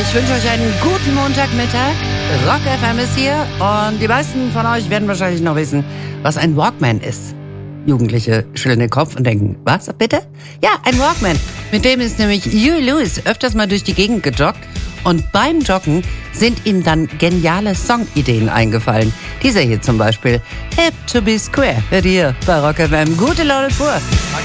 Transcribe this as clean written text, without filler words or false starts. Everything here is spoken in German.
Ich wünsche euch einen guten Montagmittag. Rock FM ist hier und die meisten von euch werden wahrscheinlich noch wissen, was ein Walkman ist. Jugendliche schütteln den Kopf und denken, was bitte? Ja, ein Walkman. Mit dem ist nämlich Huey Lewis öfters mal durch die Gegend gejoggt und beim Joggen sind ihm dann geniale Songideen eingefallen. Dieser hier zum Beispiel, Hip to be Square, wird hier bei Rock FM. Gute Laune pur.